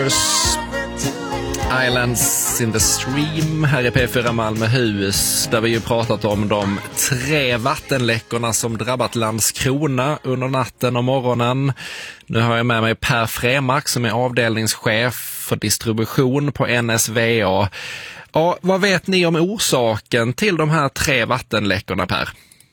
Waters, Islands in the Stream här i P4 Malmöhus, där vi ju pratat om de 3 vattenläckorna som drabbat Landskrona under natten och morgonen. Nu har jag med mig Per Fremark som är avdelningschef för distribution på NSVA. Ja, vad vet ni om orsaken till de här 3 vattenläckorna, Per?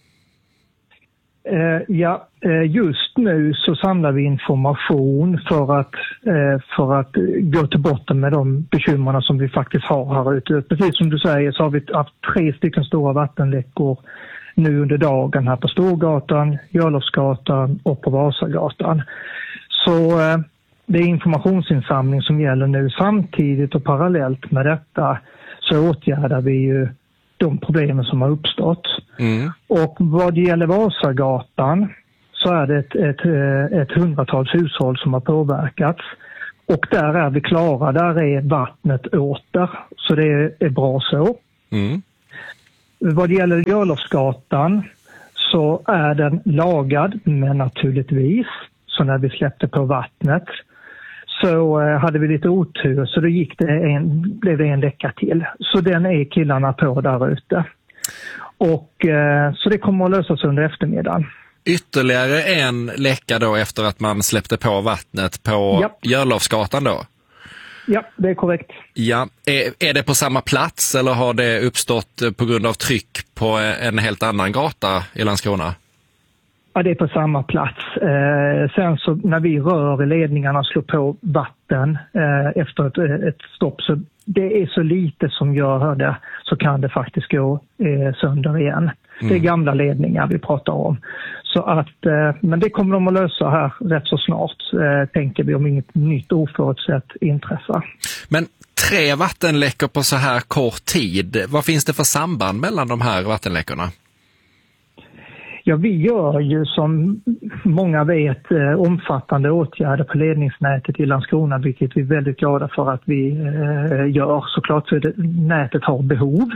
Just nu så samlar vi information för att gå till botten med de bekymmerna som vi faktiskt har här ute. Precis som du säger så har vi haft 3 stycken stora vattenläckor nu under dagen här på Storgatan, Görlofsgatan och på Vasagatan. Så det är informationsinsamling som gäller nu. Samtidigt och parallellt med detta så åtgärdar vi ju de problemen som har uppstått. Och vad det gäller Vasagatan så är det ett 100-tals hushåll som har påverkats. Och där är vi klara, där är vattnet åter. Så det är bra så. Vad det gäller Görlofsgatan så är den lagad, men naturligtvis. Så när vi släppte på vattnet så hade vi lite otur, så då blev det en läcka till. Så den är killarna på där ute. Och så det kommer att lösas under eftermiddagen. Ytterligare en läcka då efter att man släppte på vattnet på Görlofsgatan då? Ja, det är korrekt. Ja. Är det på samma plats eller har det uppstått på grund av tryck på en helt annan gata i Landskrona? Ja, det är på samma plats. Sen så när vi rör i ledningarna och slår på vatten efter ett stopp, så det är så lite som gör det, så kan det faktiskt gå sönder igen. Det är gamla ledningar vi pratar om. Så att, men det kommer de att lösa här rätt så snart, tänker vi, om inget nytt oförutsett inträffar. Men 3 vattenläckor på så här kort tid, vad finns det för samband mellan de här vattenläckorna? Ja, vi gör ju som många vet omfattande åtgärder på ledningsnätet i Landskrona, vilket vi är väldigt glada för att vi gör. Såklart så nätet har behov.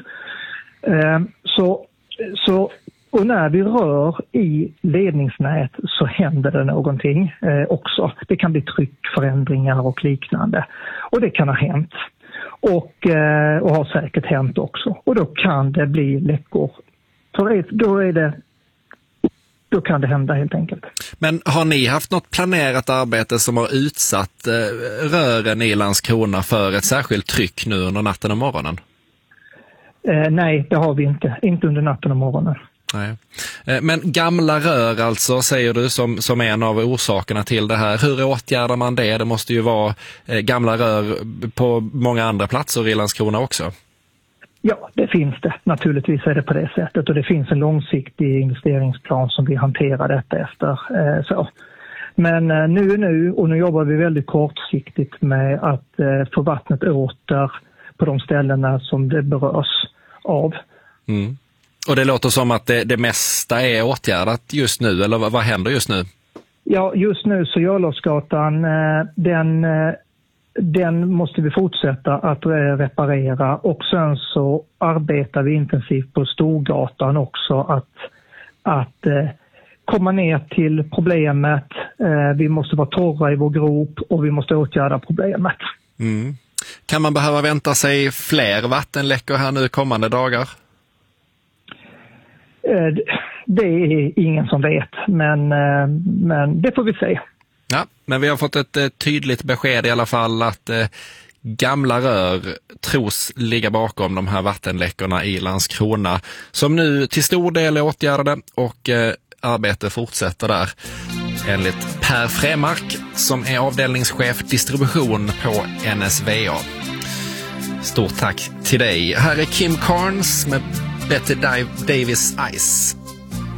Och när vi rör i ledningsnät så händer det någonting också. Det kan bli tryckförändringar och liknande. Och det kan ha hänt. Och har säkert hänt också. Och då kan det bli läckor. Då kan det hända helt enkelt. Men har ni haft något planerat arbete som har utsatt rören i Landskrona för ett särskilt tryck nu under natten och morgonen? Nej, det har vi inte. Inte under natten och morgonen. Nej. Men gamla rör alltså, säger du, som en av orsakerna till det här. Hur åtgärdar man det? Det måste ju vara gamla rör på många andra platser i Landskrona också. Ja, det finns det. Naturligtvis är det på det sättet, och det finns en långsiktig investeringsplan som vi hanterar detta efter. Men nu jobbar vi väldigt kortsiktigt med att få vattnet åter på de ställena som det berörs av. Och det låter som att det mesta är åtgärdat just nu, eller vad händer just nu? Ja, just nu så Görlofsgatan, den måste vi fortsätta att reparera, och sen så arbetar vi intensivt på Storgatan också att komma ner till problemet. Vi måste vara torra i vår grop och vi måste åtgärda problemet. Kan man behöva vänta sig fler vattenläckor här nu kommande dagar? Det är ingen som vet, men det får vi se. Ja, men vi har fått ett tydligt besked i alla fall att gamla rör tros ligga bakom de här vattenläckorna i Landskrona, som nu till stor del är åtgärdade, och arbetet fortsätter där, enligt Per Fremark som är avdelningschef distribution på NSVA. Stort tack till dig. Här är Kim Carnes med Betty Davis Ice.